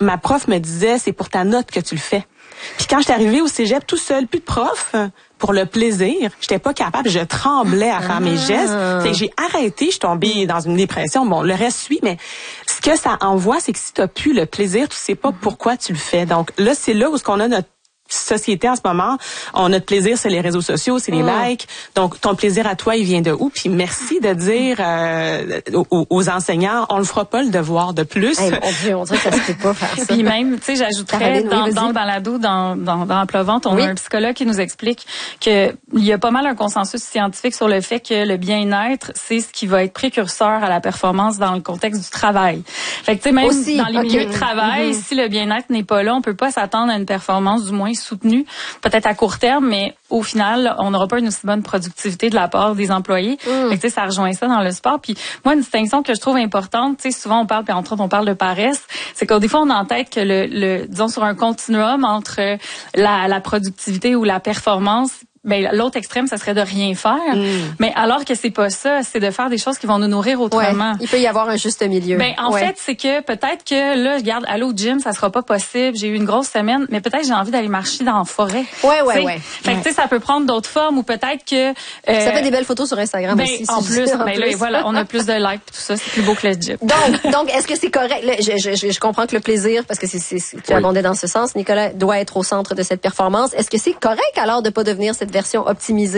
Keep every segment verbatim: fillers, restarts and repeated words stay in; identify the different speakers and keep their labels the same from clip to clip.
Speaker 1: ma prof me disait, c'est pour ta note que tu le fais. Puis quand j'étais arrivée au cégep tout seul, plus de prof, pour le plaisir, j'étais pas capable, je tremblais à faire ah. mes gestes. Fait que j'ai arrêté, je suis tombée dans une dépression. Bon, le reste suit, mais ce que ça envoie, c'est que si tu as plus le plaisir, tu sais pas pourquoi tu le fais. Donc là, c'est là où ce qu'on a notre société en ce moment, on notre plaisir, c'est les réseaux sociaux, c'est les oh. likes. Donc, ton plaisir à toi, il vient de où? Puis merci de dire euh, aux, aux enseignants, on le fera pas le devoir de plus.
Speaker 2: Hey, mon Dieu, on dirait que ça se peut pas faire ça.
Speaker 3: Puis même, tu sais, j'ajouterais dans, oui, dans le balado, dans, dans, dans Emploi-Vente, on oui. a un psychologue qui nous explique que il y a pas mal un consensus scientifique sur le fait que le bien-être, c'est ce qui va être précurseur à la performance dans le contexte du travail. Fait que, tu sais, même Aussi, dans les okay. milieux de travail, mm-hmm. si le bien-être n'est pas là, on peut pas s'attendre à une performance, du moins soutenu, peut-être à court terme, mais au final, on n'aura pas une aussi bonne productivité de la part des employés. Mm. Fait que, tu sais, ça rejoint ça dans le sport. Puis moi, une distinction que je trouve importante, tu sais, souvent on parle, puis entre autres, on parle de paresse, c'est qu'au des fois, on a en tête que le, le disons, sur un continuum entre la, la productivité ou la performance, ben l'autre extrême, ça serait de rien faire. Mm. Mais alors que c'est pas ça, c'est de faire des choses qui vont nous nourrir autrement.
Speaker 2: Ouais, il peut y avoir un juste milieu.
Speaker 3: Ben en ouais. fait, c'est que peut-être que là, je garde aller au gym, ça sera pas possible. J'ai eu une grosse semaine, mais peut-être j'ai envie d'aller marcher dans la forêt.
Speaker 2: Ouais, ouais, ouais.
Speaker 3: Fait que ouais. tu sais, ça peut prendre d'autres formes ou peut-être que euh,
Speaker 2: ça fait des belles photos sur Instagram
Speaker 3: ben,
Speaker 2: aussi.
Speaker 3: En
Speaker 2: si
Speaker 3: plus,
Speaker 2: en
Speaker 3: ben
Speaker 2: plus.
Speaker 3: là, voilà, on a plus de likes, tout ça, c'est plus beau que le gym.
Speaker 2: Donc, donc, est-ce que c'est correct? Là, je, je, je comprends que le plaisir, parce que c'est, c'est, tu oui. abondais dans ce sens, Nicolas, doit être au centre de cette performance. Est-ce que c'est correct alors de pas devenir cette version optimisée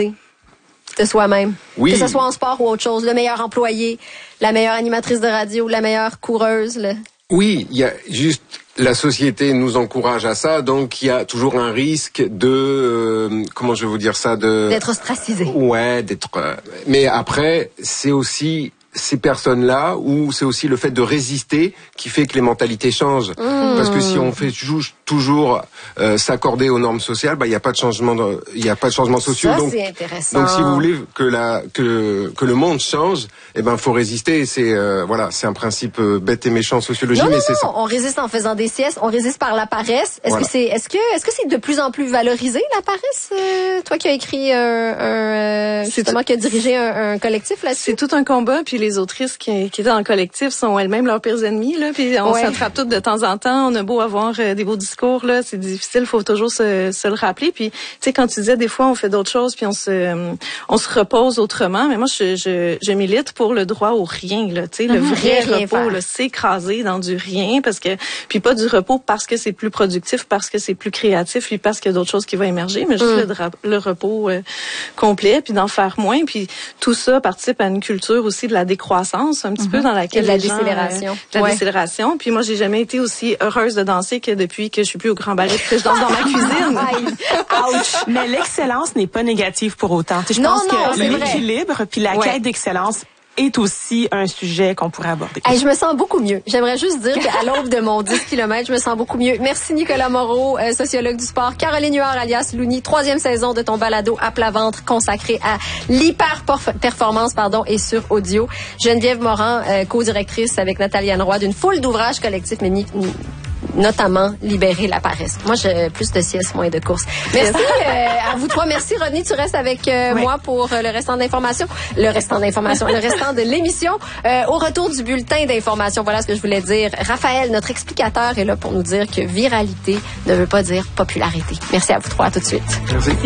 Speaker 2: de soi-même?
Speaker 4: Oui.
Speaker 2: Que ce soit en sport ou autre chose, le meilleur employé, la meilleure animatrice de radio, la meilleure coureuse. Le...
Speaker 4: Oui, il y a juste la société nous encourage à ça, donc il y a toujours un risque de euh, comment je vais vous dire ça, de
Speaker 2: d'être ostracisé.
Speaker 4: Ouais, d'être. Euh, mais après, c'est aussi ces personnes-là, ou c'est aussi le fait de résister qui fait que les mentalités changent. Mmh. Parce que si on fait toujours euh, s'accorder aux normes sociales, bah il y a pas de changement, il y a pas de changement social.
Speaker 2: Ça,
Speaker 4: donc,
Speaker 2: c'est intéressant.
Speaker 4: Donc si vous voulez que la que que le monde change, eh ben faut résister. C'est euh, voilà, c'est un principe euh, bête et méchant sociologie,
Speaker 2: non,
Speaker 4: mais
Speaker 2: non,
Speaker 4: c'est
Speaker 2: non,
Speaker 4: ça.
Speaker 2: on résiste en faisant des siestes, on résiste par la paresse. Est-ce voilà. que c'est est-ce que est-ce que c'est de plus en plus valorisé la paresse? Euh, toi qui as écrit un, un justement qui a dirigé un, un collectif là-dessus.
Speaker 5: C'est tout un combat, puis les autrices qui, qui étaient dans le collectif sont elles-mêmes leurs pires ennemis, là, puis on ouais. s'attrape toutes de temps en temps. On a beau avoir euh, des beaux discours, là, c'est difficile, faut toujours se, se le rappeler. Puis, tu sais, quand tu disais des fois on fait d'autres choses, puis on se, euh, on se repose autrement. Mais moi, je, je, je milite pour le droit au rien, là, tu sais, mm-hmm. le vrai rien repos, là, s'écraser dans du rien, parce que, puis pas du repos parce que c'est plus productif, parce que c'est plus créatif, puis parce qu'il y a d'autres choses qui vont émerger, mais juste mm. le, dra- le repos euh, complet, puis d'en faire moins. Puis tout ça participe à une culture aussi de la décroissance, un petit mm-hmm. peu dans laquelle
Speaker 2: et de la
Speaker 5: les gens,
Speaker 2: décélération.
Speaker 5: Euh, de la
Speaker 2: ouais.
Speaker 5: décélération. Puis moi, j'ai jamais été aussi heureuse de danser que depuis que je suis plus au Grand Ballet, que je danse dans ma cuisine.
Speaker 1: Ouch. Mais l'excellence n'est pas négative pour autant. Tu sais, je
Speaker 2: non,
Speaker 1: pense
Speaker 2: non,
Speaker 1: que l'équilibre puis la
Speaker 2: ouais.
Speaker 1: quête d'excellence est aussi un sujet qu'on pourrait aborder.
Speaker 2: Hey, je me sens beaucoup mieux. J'aimerais juste dire qu'à l'aube de mon dix kilomètres, je me sens beaucoup mieux. Merci Nicolas Moreau, euh, sociologue du sport. Caroline Huard, alias Louni, troisième saison de ton balado à plat ventre consacré à l'hyper-performance pardon, et sur audio. Geneviève Morin, euh, co-directrice avec Nathalie Anne Roy d'une foule d'ouvrages collectifs, mais ni, ni, notamment libérer la paresse. Moi, j'ai plus de sieste, moins de courses. Merci euh, à vous trois. Merci Rodney, tu restes avec euh, oui. moi pour euh, le restant d'informations. Le restant d'informations, le restant de l'émission. Euh, au retour du bulletin d'information, voilà ce que je voulais dire. Raphaël, notre explicateur, est là pour nous dire que viralité ne veut pas dire popularité. Merci à vous trois. À tout de suite.
Speaker 4: Merci.